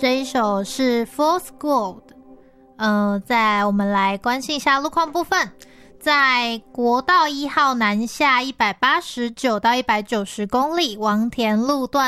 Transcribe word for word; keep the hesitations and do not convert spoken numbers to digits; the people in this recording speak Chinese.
这一首是 Fourth Gold。呃，再我们来关心一下路况部分。在国道一号南下一百八十九到一百九十公里，王田路段